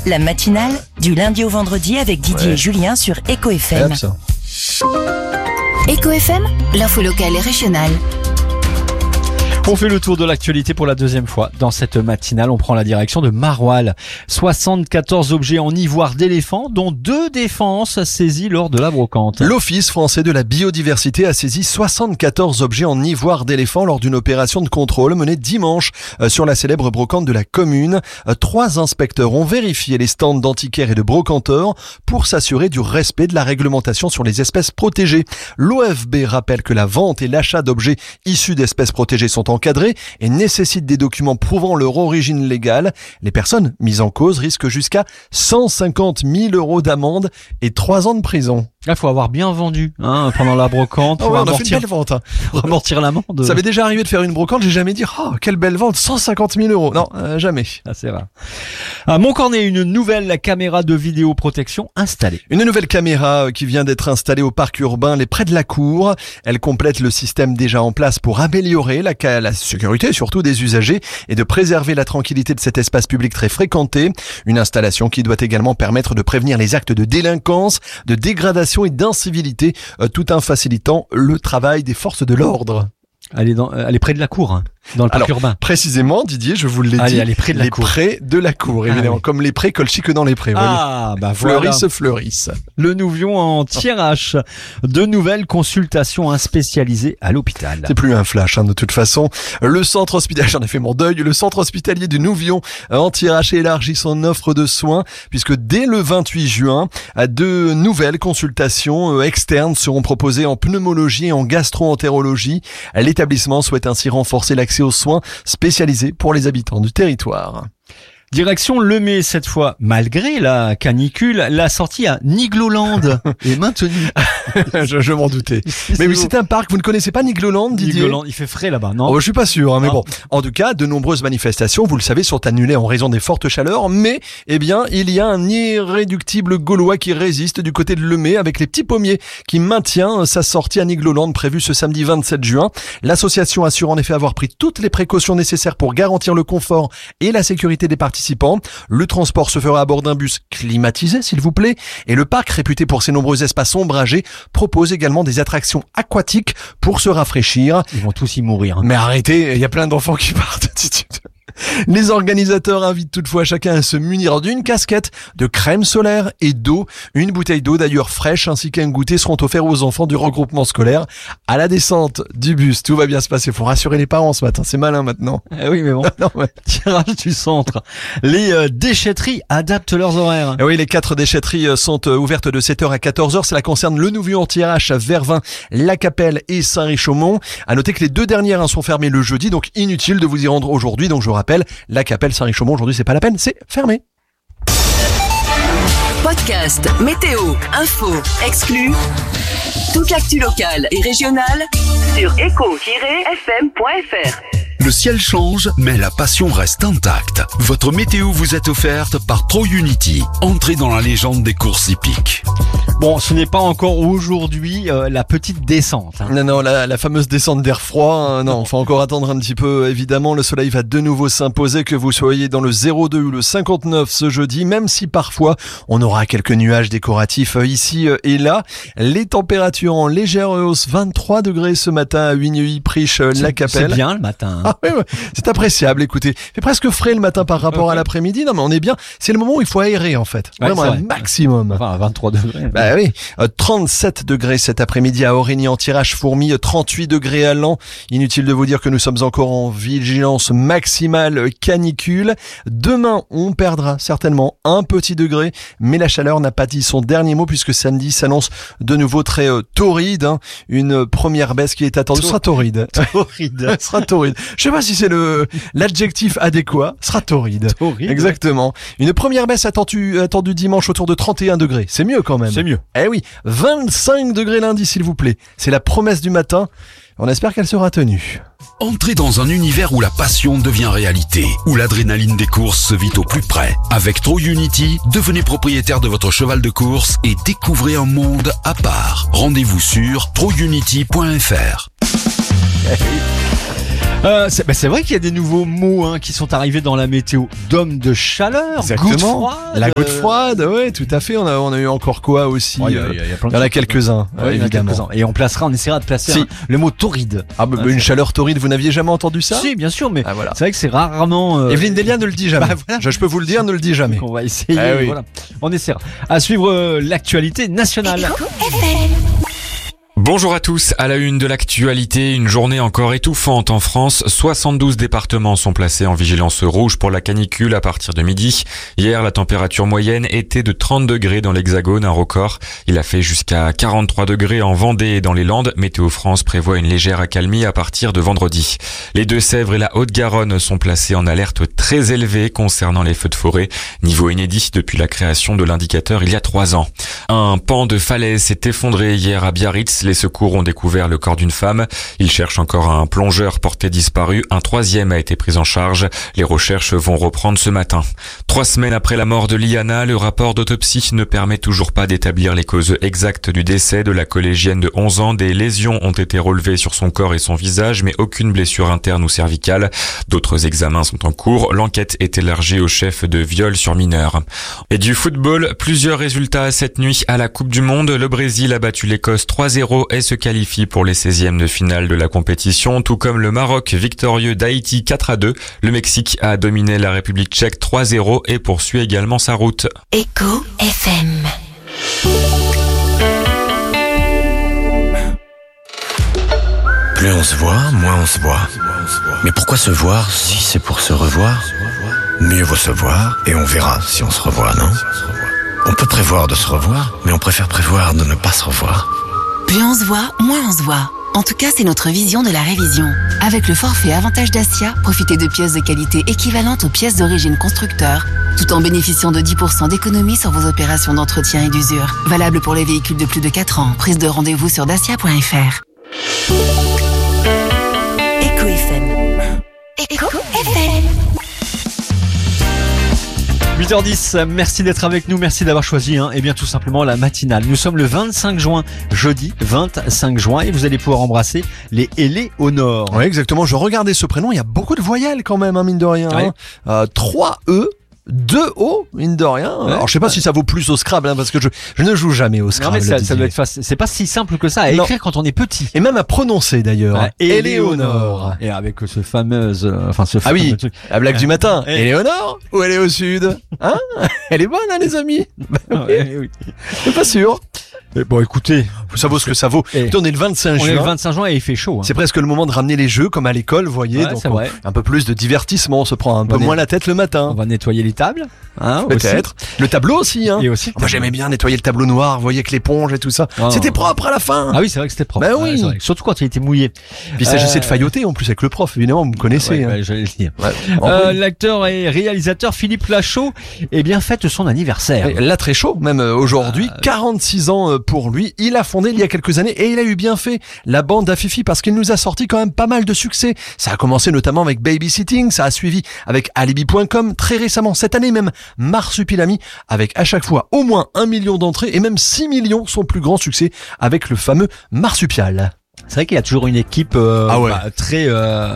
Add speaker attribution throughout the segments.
Speaker 1: La matinale, du lundi au vendredi avec Didier et Julien sur Eco FM. Eco FM, l'info locale et régionale.
Speaker 2: On fait le tour de l'actualité pour la deuxième fois. Dans cette matinale, on prend la direction de Maroilles. 74 objets en ivoire d'éléphant, dont 2 défenses saisies lors de la brocante.
Speaker 3: L'Office français de la biodiversité a saisi 74 objets en ivoire d'éléphant lors d'une opération de contrôle menée dimanche sur la célèbre brocante de la commune. 3 inspecteurs ont vérifié les stands d'antiquaires et de brocanteurs pour s'assurer du respect de la réglementation sur les espèces protégées. L'OFB rappelle que la vente et l'achat d'objets issus d'espèces protégées sont encadrés et nécessitent des documents prouvant leur origine légale. Les personnes mises en cause risquent jusqu'à 150 000 € d'amende et 3 ans de prison.
Speaker 2: Il faut avoir bien vendu pendant la brocante pour
Speaker 3: on a fait une belle vente.
Speaker 2: Amortir l'amende.
Speaker 3: Ça m'est déjà arrivé de faire une brocante, j'ai jamais dit « Oh, quelle belle vente, 150 000 €. » Non, jamais.
Speaker 2: Ah, c'est rare. À Montcornet, une nouvelle caméra de vidéoprotection installée.
Speaker 3: Une nouvelle caméra qui vient d'être installée au parc urbain, près de la cour. Elle complète le système déjà en place pour améliorer la sécurité, surtout des usagers, et de préserver la tranquillité de cet espace public très fréquenté. Une installation qui doit également permettre de prévenir les actes de délinquance, de dégradation et d'incivilité, tout en facilitant le travail des forces de l'ordre.
Speaker 2: Elle est près de la cour, dans le parc urbain.
Speaker 3: Précisément, Didier, je vous l'ai dit.
Speaker 2: Elle est près de la cour.
Speaker 3: Près de la cour, évidemment. Comme les prés collent chic dans les prés. Fleurissent.
Speaker 2: Le Nouvion en Thiérache. De nouvelles consultations spécialisées à l'hôpital.
Speaker 3: C'est plus un flash, de toute façon. Le centre hospitalier, j'en ai fait mon deuil, le centre hospitalier du Nouvion en Thiérache élargit son offre de soins, puisque dès le 28 juin, 2 nouvelles consultations externes seront proposées en pneumologie et en gastro-entérologie. L'établissement souhaite ainsi renforcer l'accès aux soins spécialisés pour les habitants du territoire.
Speaker 2: Direction Lemay cette fois, malgré la canicule, la sortie à Nigloland est maintenue.
Speaker 3: je m'en doutais. Mais oui, c'est un parc, vous ne connaissez pas Nigloland, Didier?
Speaker 2: Nigloland, il fait frais là-bas, non?
Speaker 3: Je suis pas sûr, mais bon. En tout cas, de nombreuses manifestations, vous le savez, sont annulées en raison des fortes chaleurs, mais, il y a un irréductible Gaulois qui résiste du côté de Lemay avec les petits pommiers qui maintient sa sortie à Nigloland prévue ce samedi 27 juin. L'association assure en effet avoir pris toutes les précautions nécessaires pour garantir le confort et la sécurité des participants. Le transport se fera à bord d'un bus climatisé, s'il vous plaît, et le parc, réputé pour ses nombreux espaces ombragés, propose également des attractions aquatiques pour se rafraîchir.
Speaker 2: Ils vont tous y mourir.
Speaker 3: Mais arrêtez, il y a plein d'enfants qui partent. Les organisateurs invitent toutefois chacun à se munir d'une casquette, de crème solaire et d'eau. Une bouteille d'eau d'ailleurs fraîche ainsi qu'un goûter seront offerts aux enfants du regroupement scolaire. À la descente du bus, tout va bien se passer. Faut rassurer les parents ce matin, c'est malin maintenant.
Speaker 2: Oui, mais bon. Tirage du centre. Les déchetteries adaptent leurs horaires.
Speaker 3: Oui, les 4 déchetteries sont ouvertes de 7h à 14h. Cela concerne le Nouvion en Thiérache, Vervins, La Capelle et Saint-Richaumont. À noter que les 2 dernières sont fermées le jeudi, donc inutile de vous y rendre aujourd'hui. Donc je vous rappelle, La Capelle, Saint-Richaumont, aujourd'hui c'est pas la peine, c'est fermé.
Speaker 1: Podcast, météo, info, exclus. Toute l'actu locale et régionale sur eco-fm.fr.
Speaker 4: Le ciel change, mais la passion reste intacte. Votre météo vous est offerte par TroUnity. Entrez dans la légende des courses hippiques.
Speaker 2: Bon, ce n'est pas encore aujourd'hui la petite descente.
Speaker 3: Non, la fameuse descente d'air froid. Non, faut encore attendre un petit peu. Évidemment, le soleil va de nouveau s'imposer, que vous soyez dans le 02 ou le 59 ce jeudi, même si parfois on aura quelques nuages décoratifs ici et là. Les températures en légère hausse, 23 degrés ce matin à Huigny, Priche, La Capelle.
Speaker 2: C'est bien le matin.
Speaker 3: Ah oui, c'est appréciable, écoutez. Il fait presque frais le matin par rapport à l'après-midi. Non, mais on est bien. C'est le moment où il faut aérer, en fait. Vraiment un maximum.
Speaker 2: Enfin, 23 degrés.
Speaker 3: Bah oui. 37 degrés cet après-midi à Origny en Thiérache-Fourmi, 38 degrés à Laon. Inutile de vous dire que nous sommes encore en vigilance maximale canicule. Demain, on perdra certainement un petit degré, mais la chaleur n'a pas dit son dernier mot puisque samedi s'annonce de nouveau très torride. Une première baisse qui est attendue. Ce sera torride.
Speaker 2: Torride.
Speaker 3: Ce sera torride. Je sais pas si c'est l'adjectif adéquat. Ce sera torride.
Speaker 2: Torride.
Speaker 3: Exactement. Une première baisse attendue dimanche autour de 31 degrés. C'est mieux quand même.
Speaker 2: C'est mieux.
Speaker 3: Eh oui. 25 degrés lundi, s'il vous plaît. C'est la promesse du matin. On espère qu'elle sera tenue.
Speaker 4: Entrez dans un univers où la passion devient réalité, où l'adrénaline des courses se vit au plus près. Avec TroUnity, devenez propriétaire de votre cheval de course et découvrez un monde à part. Rendez-vous sur trounity.fr.
Speaker 2: C'est vrai qu'il y a des nouveaux mots qui sont arrivés dans la météo. Dôme de chaleur, goutte froide.
Speaker 3: La goutte froide, ouais, tout à fait. On a eu encore quoi aussi?
Speaker 2: Il y a plein de
Speaker 3: y en a
Speaker 2: choses.
Speaker 3: quelques-uns,
Speaker 2: Ouais,
Speaker 3: évidemment.
Speaker 2: Et on essaiera de placer
Speaker 3: Si.
Speaker 2: le mot torride.
Speaker 3: Une chaleur torride, vous n'aviez jamais entendu ça?
Speaker 2: Si, bien sûr, mais
Speaker 3: Ah, voilà.
Speaker 2: c'est vrai que c'est rarement.
Speaker 3: Evelyne Delia ne le dit jamais.
Speaker 2: Bah, voilà.
Speaker 3: Je peux vous le dire, ne le dit jamais.
Speaker 2: On va essayer.
Speaker 3: Ah oui.
Speaker 2: Voilà. On essaiera. À suivre l'actualité nationale.
Speaker 5: Bonjour à tous, à la une de l'actualité, une journée encore étouffante en France. 72 départements sont placés en vigilance rouge pour la canicule à partir de midi. Hier, la température moyenne était de 30 degrés dans l'Hexagone, un record. Il a fait jusqu'à 43 degrés en Vendée et dans les Landes. Météo France prévoit une légère accalmie à partir de vendredi. Les Deux-Sèvres et la Haute-Garonne sont placés en alerte très élevée concernant les feux de forêt. Niveau inédit depuis la création de l'indicateur il y a 3 ans. Un pan de falaise s'est effondré hier à Biarritz. Les secours ont découvert le corps d'une femme. Ils cherchent encore un plongeur porté disparu. Un 3e a été pris en charge. Les recherches vont reprendre ce matin. 3 semaines après la mort de Liana, le rapport d'autopsie ne permet toujours pas d'établir les causes exactes du décès de la collégienne de 11 ans. Des lésions ont été relevées sur son corps et son visage, mais aucune blessure interne ou cervicale. D'autres examens sont en cours. L'enquête est élargie au chef de viol sur mineur. Et du football, plusieurs résultats cette nuit à la Coupe du Monde. Le Brésil a battu l'Écosse 3-0 et se qualifie pour les 16e de finale de la compétition, tout comme le Maroc victorieux d'Haïti 4-2. Le Mexique a dominé la République tchèque 3-0 et poursuit également sa route.
Speaker 6: Écho FM.
Speaker 7: Plus on se voit, moins on se voit. Mais pourquoi se voir si c'est pour se revoir? Mieux vaut se voir et on verra si on se revoit, non? On peut prévoir de se revoir, mais on préfère prévoir de ne pas se revoir.
Speaker 6: Plus on se voit, moins on se voit. En tout cas, c'est notre vision de la révision. Avec le forfait Avantage Dacia, profitez de pièces de qualité équivalentes aux pièces d'origine constructeur, tout en bénéficiant de 10% d'économie sur vos opérations d'entretien et d'usure. Valable pour les véhicules de plus de 4 ans. Prise de rendez-vous sur dacia.fr. Écho FM. Écho FM.
Speaker 2: 8h10, merci d'être avec nous, merci d'avoir choisi tout simplement la matinale. Nous sommes le 25 juin, jeudi 25 juin, et vous allez pouvoir embrasser les Éléonore.
Speaker 3: Oui, exactement. Je regardais ce prénom, il y a beaucoup de voyelles quand même, mine de rien.
Speaker 2: Ouais.
Speaker 3: 3 E. 2 O, mine de rien.
Speaker 2: Ouais.
Speaker 3: Alors, je sais pas si ça vaut plus au Scrabble, parce que je ne joue jamais au
Speaker 2: Non
Speaker 3: Scrabble.
Speaker 2: mais ça
Speaker 3: Didier.
Speaker 2: doit être facile. C'est pas si simple que ça à
Speaker 3: Non.
Speaker 2: écrire quand on est petit.
Speaker 3: Et même à prononcer d'ailleurs.
Speaker 2: Ouais,
Speaker 3: Éléonore.
Speaker 2: Et avec ce fameuse, ce
Speaker 3: Ah oui,
Speaker 2: fameux truc.
Speaker 3: la blague du matin.
Speaker 2: Et-
Speaker 3: Éléonore ou elle est au sud? Elle est bonne, les amis?
Speaker 2: Oui.
Speaker 3: Je suis pas sûr.
Speaker 2: Et bon, écoutez,
Speaker 3: Ça vaut ce que ça vaut.
Speaker 2: Et-
Speaker 3: On est le 25
Speaker 2: on est
Speaker 3: juin.
Speaker 2: le 25 juin et il fait chaud.
Speaker 3: C'est presque le moment de ramener les jeux comme à l'école, vous voyez.
Speaker 2: Ouais,
Speaker 3: donc
Speaker 2: c'est vrai.
Speaker 3: un peu plus de divertissement, on se prend un peu
Speaker 2: On est-
Speaker 3: moins la tête le
Speaker 2: On
Speaker 3: matin.
Speaker 2: va nettoyer les tables.
Speaker 3: Peut-être. Le tableau aussi,
Speaker 2: Aussi. Et aussi.
Speaker 3: Moi j'aimais bien nettoyer le tableau noir, vous voyez, avec l'éponge et tout ça.
Speaker 2: Ah,
Speaker 3: C'était
Speaker 2: non.
Speaker 3: propre à la fin.
Speaker 2: Ah oui, c'est vrai que c'était propre.
Speaker 3: Ben oui.
Speaker 2: Ouais, c'est vrai. Surtout quand il était mouillé.
Speaker 3: Puis il s'agissait de failloter en plus avec le prof, évidemment, vous me connaissez.
Speaker 2: Ouais, j'allais le dire.
Speaker 3: Ouais.
Speaker 2: L'acteur et réalisateur Philippe Lachaud, fête son anniversaire.
Speaker 3: Là très chaud, même aujourd'hui, 46 ans pour lui. Il a fondé il y a quelques années et il a eu bien fait la bande à Fifi parce qu'il nous a sorti quand même pas mal de succès. Ça a commencé notamment avec Babysitting, ça a suivi avec Alibi.com, très récemment cette année même Marsupilami, avec à chaque fois au moins 1 million d'entrées et même 6 millions son plus grand succès avec le fameux Marsupial.
Speaker 2: C'est vrai qu'il y a toujours une équipe très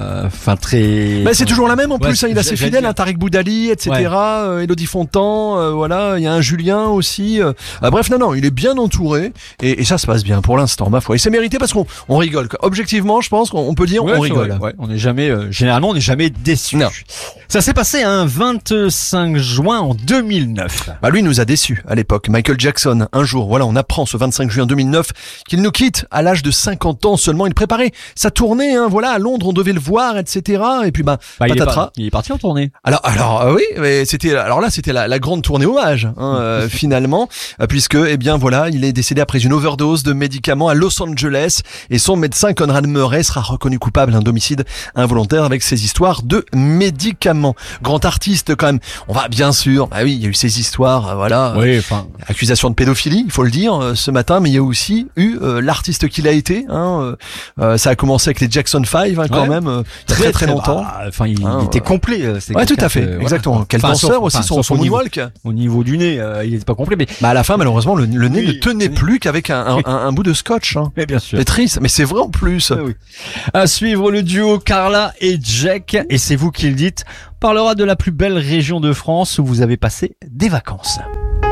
Speaker 3: C'est toujours la même en
Speaker 2: Ouais,
Speaker 3: plus, il est assez
Speaker 2: j'allais
Speaker 3: fidèle,
Speaker 2: dire.
Speaker 3: Tariq Boudali, etc. Elodie Fontan, voilà, il y a un Julien aussi. Bref, non, il est bien entouré et ça se passe bien pour l'instant, ma foi. Et c'est mérité parce qu'on rigole. Objectivement, je pense qu'on peut dire on rigole.
Speaker 2: Ouais, on n'est jamais, généralement, on n'est jamais déçu.
Speaker 3: Non.
Speaker 2: Ça s'est passé un 25 juin en 2009.
Speaker 3: Bah lui nous a déçus à l'époque. Michael Jackson, un jour, voilà, on apprend ce 25 juin 2009 qu'il nous quitte à l'âge de 50 ans seulement. Il préparait sa tournée, voilà, à Londres, on devait le voir, etc. Et puis patatras.
Speaker 2: Il est parti en tournée.
Speaker 3: Alors oui, mais c'était la grande tournée hommage finalement, puisque voilà, il est décédé après une overdose de médicaments à Los Angeles et son médecin Conrad Murray sera reconnu coupable d'homicide involontaire avec ses histoires de médicaments. Grand artiste quand même. On va bien sûr, il y a eu ces histoires, voilà.
Speaker 2: Oui,
Speaker 3: Accusation de pédophilie, il faut le dire, ce matin, mais il y a aussi eu l'artiste qu'il a été, Ça a commencé avec les Jackson 5 quand même, très longtemps.
Speaker 2: Enfin, il était complet.
Speaker 3: Ouais, tout à fait, exactement. Quel danseur aussi, son moonwalk.
Speaker 2: Au niveau du nez, il n'était pas complet, mais
Speaker 3: à la fin, malheureusement, le nez ne tenait plus qu'avec un bout de scotch.
Speaker 2: Mais bien sûr.
Speaker 3: C'est triste, mais c'est vrai en plus.
Speaker 2: Oui. À suivre, le duo Carla et Jack, et c'est vous qui le dites, parlera de la plus belle région de France où vous avez passé des vacances.